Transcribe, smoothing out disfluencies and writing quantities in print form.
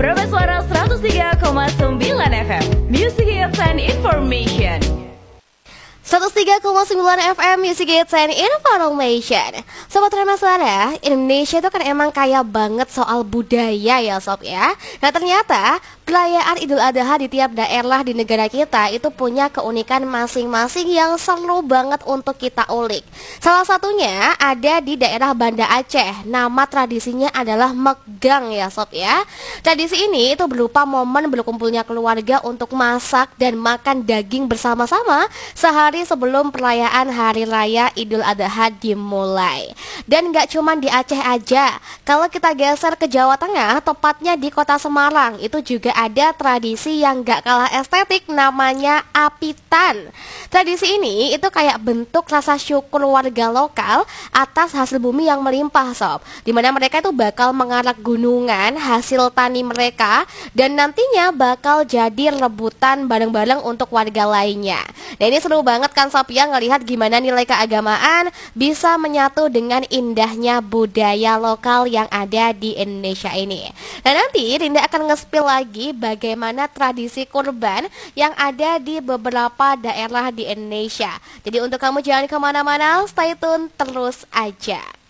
Berapa Suara 103,9 FM Music Hits and Information. 103,9 FM Music Hits and Information. Sobat Rema Suara, Indonesia itu kan emang kaya banget soal budaya ya sob ya. Nah ternyata perayaan Idul Adha di tiap daerah di negara kita itu punya keunikan masing-masing yang seru banget untuk kita ulik. Salah satunya ada di daerah Banda Aceh. Nama tradisinya adalah Megang ya sob ya. Tradisi ini itu berupa momen berkumpulnya keluarga untuk masak dan makan daging bersama-sama sehari sebelum perayaan Hari Raya Idul Adha dimulai. Dan gak cuma di Aceh aja, kalau kita geser ke Jawa Tengah, tepatnya di kota Semarang, itu juga ada tradisi yang gak kalah estetik, namanya apitan. Tradisi ini itu kayak bentuk rasa syukur warga lokal atas hasil bumi yang melimpah sob, dimana mereka itu bakal mengarak gunungan hasil tani mereka dan nantinya bakal jadi rebutan bareng-bareng untuk warga lainnya. Nah ini seru banget kan sob ya, ngelihat gimana nilai keagamaan bisa menyatu dengan indahnya budaya lokal yang ada di Indonesia ini. Nah nanti Rinda akan nge-spill lagi bagaimana tradisi kurban yang ada di beberapa daerah di Indonesia. Jadi untuk kamu jangan kemana-mana, stay tune terus aja.